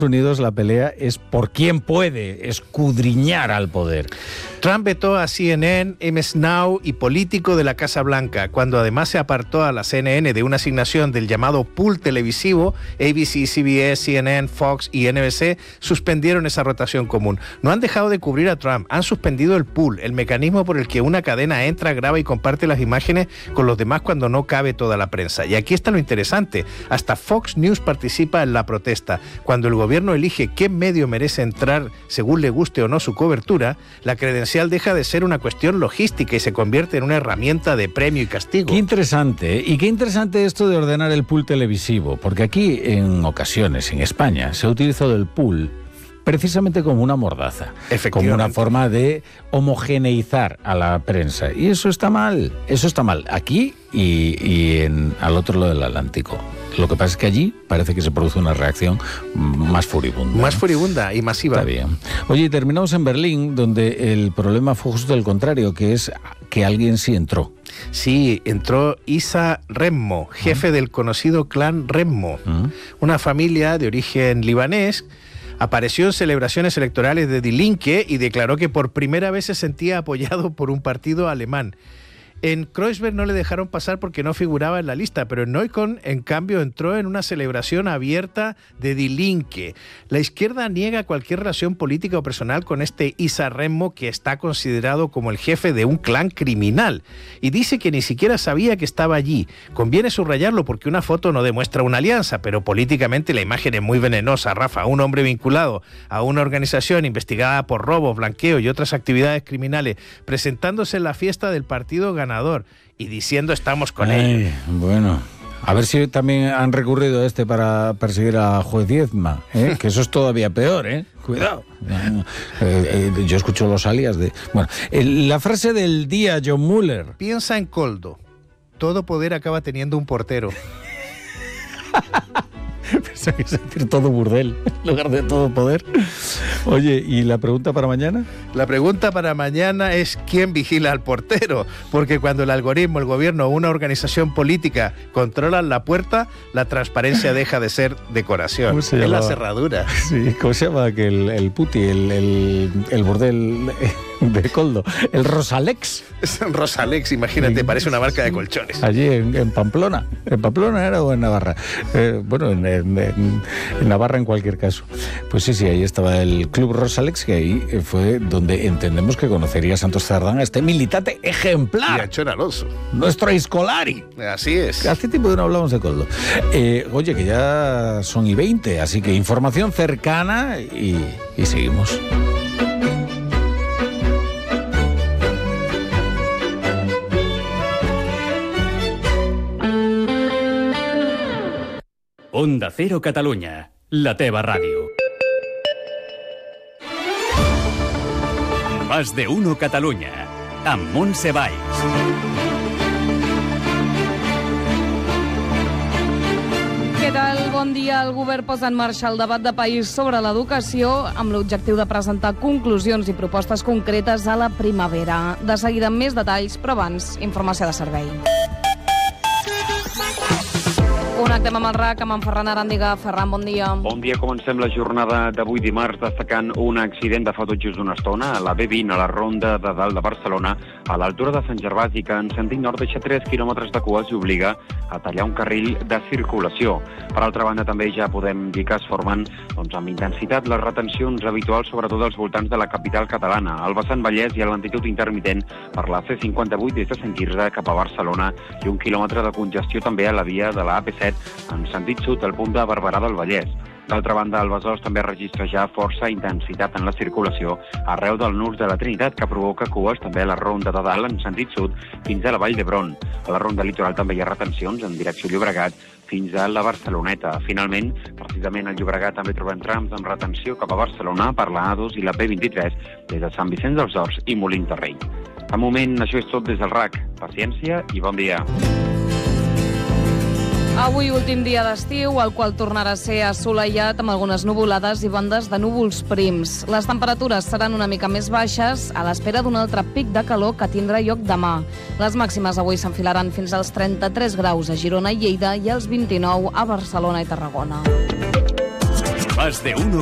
Unidos la pelea es por quién puede escudriñar al poder. Trump vetó a CNN, MS Now y Político de la Casa Blanca, cuando además se apartó a la CNN de una asignación del llamado pool televisivo. ABC, CBS, CNN, Fox y NBC suspendieron esa rotación común. No han dejado de cubrir a Trump, han suspendido el pool, el mecanismo por el que una cadena entra, graba y comparte las imágenes con los demás cuando no cabe toda la prensa. Y aquí está lo interesante, hasta Fox News participa en la protesta. Cuando el gobierno elige qué medio merece entrar según le guste o no su cobertura, la credencial deja de ser una cuestión logística y se convierte en una herramienta de premio y castigo. Qué interesante, ¿eh? Y qué interesante esto de ordenar el pool televisivo, porque aquí en ocasiones, en España, se ha utilizado el pool precisamente como una mordaza, como una forma de homogeneizar a la prensa. Y eso está mal, aquí y al otro lado del Atlántico. Lo que pasa es que allí parece que se produce una reacción más furibunda. Más furibunda y masiva. Está bien. Oye, terminamos en Berlín, donde el problema fue justo el contrario, que es que alguien sí entró. Sí, entró Issa Remmo, jefe del conocido clan Remmo, una familia de origen libanés. Apareció en celebraciones electorales de Die Linke y declaró que por primera vez se sentía apoyado por un partido alemán. En Kreuzberg no le dejaron pasar porque no figuraba en la lista, pero en Neukölln, en cambio, entró en una celebración abierta de Die Linke. La izquierda niega cualquier relación política o personal con este Issa Remmo, que está considerado como el jefe de un clan criminal, y dice que ni siquiera sabía que estaba allí. Conviene subrayarlo porque una foto no demuestra una alianza, pero políticamente la imagen es muy venenosa, Rafa. Un hombre vinculado a una organización investigada por robos, blanqueo y otras actividades criminales, presentándose en la fiesta del partido ganador y diciendo estamos con ellos. Bueno, a ver si también han recurrido a para perseguir a Juez Diezma, que eso es todavía peor, cuidado. Yo escucho los alias de... Bueno, la frase del día, John Muller. Piensa en Koldo. Todo poder acaba teniendo un portero. Pensaba que es decir todo burdel en lugar de todo poder. Oye, ¿y la pregunta para mañana? La pregunta para mañana es ¿quién vigila al portero? Porque cuando el algoritmo, el gobierno o una organización política controlan la puerta, la transparencia deja de ser decoración. Es la cerradura. Sí, ¿cómo se llama? Que el puti, el burdel de Koldo. El Rosalex. Es un Rosalex, imagínate, parece una marca de colchones. Allí en Pamplona. ¿En Pamplona era o en Navarra? Bueno, en Navarra en cualquier caso. Pues sí, ahí estaba el Club Rosalex, que ahí fue donde entendemos que conocería Santos Cerdán, este militante ejemplar. Y Anchón Alonso. Nuestro Iscolari. Así es. Hace tiempo que no hablamos de Koldo. Oye, que ya son y 20, así que información cercana y seguimos. Onda Cero Catalunya, la teva ràdio. Más de uno Catalunya, amb Montse Valls. Què tal? Bon dia. El govern posa en marxa el debat de país sobre l'educació amb l'objectiu de presentar conclusions i propostes concretes a la primavera. De seguida amb més detalls, però abans, informació de servei. Connectem amb el RAC, amb en Ferran Aràndiga. Ferran, bon dia. Bon dia. Comencem la jornada d'avui dimarts destacant un accident de fa tot just una estona a la B20, a la Ronda de Dalt de Barcelona, a l'altura de Sant Gervasi, que en sentit nord deixa 3 quilòmetres de cues i obliga a tallar un carril de circulació. Per altra banda, també ja podem dir que es formen amb intensitat les retencions habituals, sobretot als voltants de la capital catalana, al vessant Vallès i a l'altitud intermitent per la C58 des de Sant Quirze cap a Barcelona i 1 quilòmetre de congestió també a la via de la AP7 en sentit sud al punt de Barberà del Vallès. D'altra banda, el Besòs també registra ja força intensitat en la circulació arreu del nus de la Trinitat, que provoca cues també a la Ronda de Dalt en sentit sud fins a la Vall d'Hebron. A la Ronda Litoral també hi ha retencions en direcció Llobregat fins a la Barceloneta. Finalment, precisament al Llobregat també trobem trams amb retenció cap a Barcelona per la A2 i la P23 des de Sant Vicenç dels Horts i Molins de Rei. De moment, això és tot des del RAC. Paciència i bon dia. Avui, últim dia d'estiu, el qual tornarà a ser assolellat amb algunes nuvolades i bandes de núvols prims. Les temperatures seran una mica més baixes a l'espera d'un altre pic de calor que tindrà lloc demà. Les màximes avui s'enfilaran fins als 33 graus a Girona i Lleida i als 29 a Barcelona i Tarragona. Más de Uno